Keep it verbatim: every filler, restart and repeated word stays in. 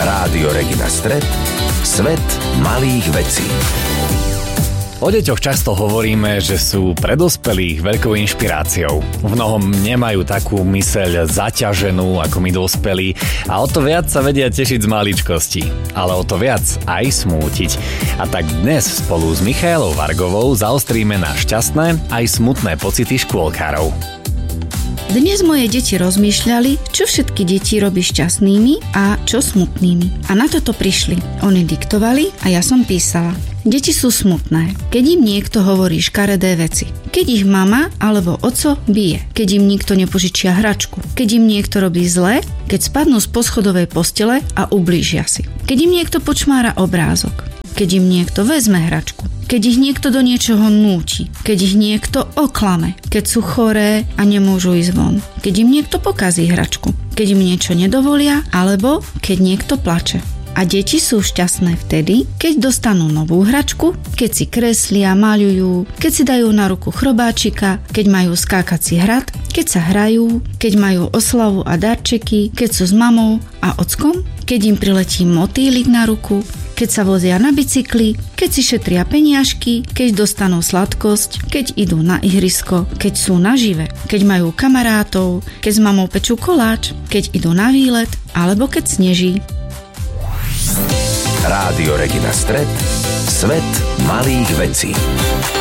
Rádio Regina Stret, svet malých vecí. O deťoch často hovoríme, že sú pre dospelých veľkou inšpiráciou. V mnohom nemajú takú myseľ zaťaženú ako my dospelí a o to viac sa vedia tešiť z maličkosti, ale o to viac aj smútiť. A tak dnes spolu s Michaelou Vargovou zaostríme na šťastné aj smutné pocity škôlkarov. Dnes moje deti rozmýšľali, čo všetky deti robí šťastnými a čo smutnými. A na toto prišli. Oni diktovali a ja som písala. Deti sú smutné, keď im niekto hovorí škaredé veci. Keď ich mama alebo oco bije. Keď im nikto nepožičia hračku. Keď im niekto robí zle, keď spadnú z poschodovej postele a ublížia si. Keď im niekto počmára obrázok. Keď im niekto vezme hračku. Keď ich niekto do niečoho núti. Keď ich niekto oklame. Keď sú choré a nemôžu ísť von. Keď im niekto pokazí hračku. Keď im niečo nedovolia, alebo keď niekto plače. A deti sú šťastné vtedy, keď dostanú novú hračku, keď si kreslia, maľujú, keď si dajú na ruku chrobáčika, keď majú skákací hrad, keď sa hrajú, keď majú oslavu a darčeky, keď sú s mamou a ockom, keď im priletí motýlik na ruku, keď sa vozia na bicykli, keď si šetria peniažky, keď dostanú sladkosť, keď idú na ihrisko, keď sú nažive, keď majú kamarátov, keď s mamou pečú koláč, keď idú na výlet alebo keď sneží. Rádio Regina Stret, svet malých vecí.